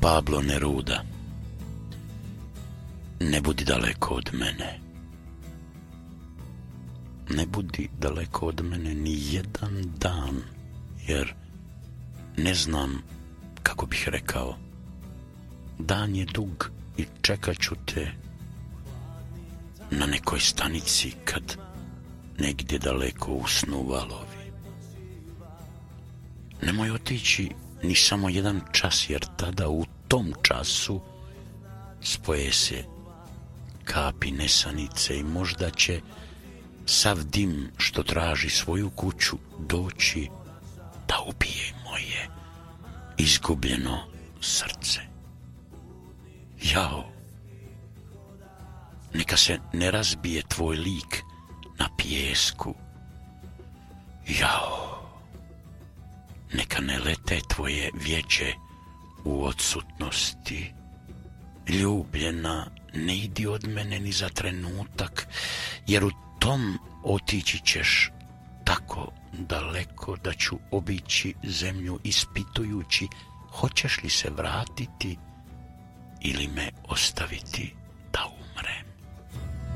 Pablo Neruda. Ne budi daleko od mene. Ne budi daleko od mene ni jedan dan, jer ne znam kako bih rekao. Dan je dug i čekat ću te na nekoj stanici kad negdje daleko usnu valovi. Nemoj otići ni samo jedan čas, jer tada u tom času spoje se kapi nesanice i možda će sav dim što traži svoju kuću doći da ubije moje izgubljeno srce. Jao, neka se ne razbije tvoj lik na pijesku. Jao, neka ne lete tvoje vjeđe u odsutnosti. Ljubljena, ne idi od mene ni za trenutak, jer u tom otići ćeš tako daleko da ću obići zemlju ispitujući hoćeš li se vratiti ili me ostaviti.